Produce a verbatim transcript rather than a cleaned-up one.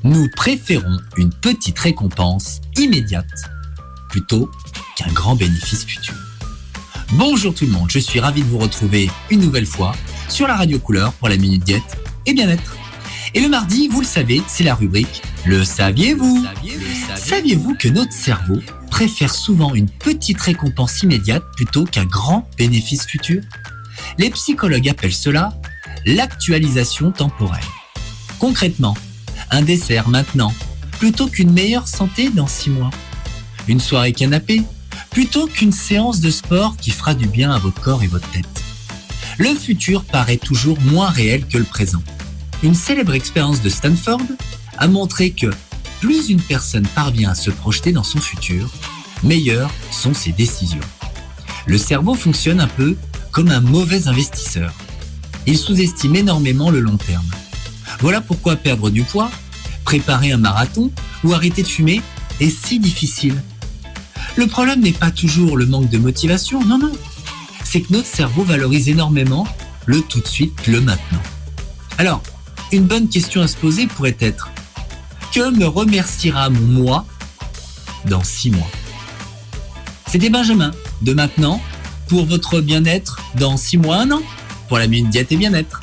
Nous préférons une petite récompense immédiate plutôt qu'un grand bénéfice futur. Bonjour tout le monde, je suis ravi de vous retrouver une nouvelle fois sur la Radio Couleur pour la Minute Diète et Bien-être. Et le mardi, vous le savez, c'est la rubrique « Le saviez-vous » Saviez-vous que notre cerveau préfère souvent une petite récompense immédiate plutôt qu'un grand bénéfice futur? Les psychologues appellent cela l'actualisation temporelle. Concrètement, un dessert maintenant plutôt qu'une meilleure santé dans six mois. Une soirée canapé plutôt qu'une séance de sport qui fera du bien à votre corps et votre tête. Le futur paraît toujours moins réel que le présent. Une célèbre expérience de Stanford a montré que plus une personne parvient à se projeter dans son futur, meilleures sont ses décisions. Le cerveau fonctionne un peu comme un mauvais investisseur. Il sous-estime énormément le long terme. Voilà pourquoi perdre du poids, préparer un marathon ou arrêter de fumer est si difficile. Le problème n'est pas toujours le manque de motivation, non, non. C'est que notre cerveau valorise énormément le tout de suite, le maintenant. Alors, une bonne question à se poser pourrait être: que me remerciera mon moi dans six mois? C'était Benjamin de Maintenant pour votre bien-être dans six mois, un an, pour la Minute Diète et Bien-être.